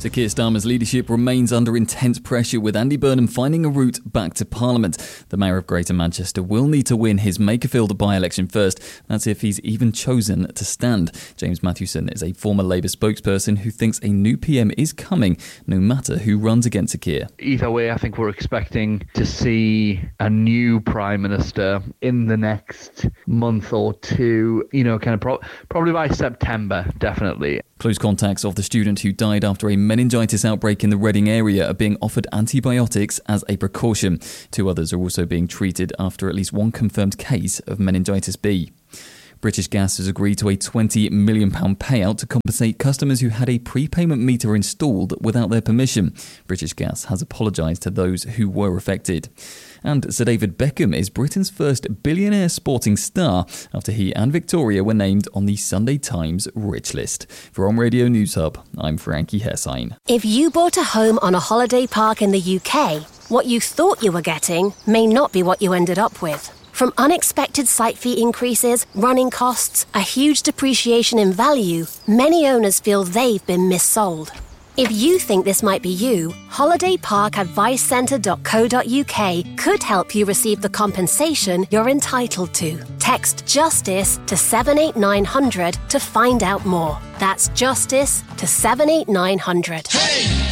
So Keir Starmer's leadership remains under intense pressure, with Andy Burnham finding a route back to Parliament. The Mayor of Greater Manchester will need to win his Makerfield by-election first. That's if he's even chosen to stand. James Mathewson is a former Labour spokesperson who thinks a new PM is coming, no matter who runs against Keir. Either way, I think we're expecting to see a new Prime Minister in the next month or two, probably by September, definitely. Close contacts of the student who died after a meningitis outbreak in the Reading area are being offered antibiotics as a precaution. 2 others are also being treated after at least one confirmed case of meningitis B. British Gas has agreed to a £20 million payout to compensate customers who had a prepayment meter installed without their permission. British Gas has apologised to those who were affected. And Sir David Beckham is Britain's first billionaire sporting star after he and Victoria were named on the Sunday Times Rich List. For On Radio News Hub, I'm Frankie Hessine. If you bought a home on a holiday park in the UK, what you thought you were getting may not be what you ended up with. From unexpected site fee increases, running costs, a huge depreciation in value, many owners feel they've been missold. If you think this might be you, holidayparkadvicecentre.co.uk could help you receive the compensation you're entitled to. Text JUSTICE to 78900 to find out more. That's JUSTICE to 78900. Hey!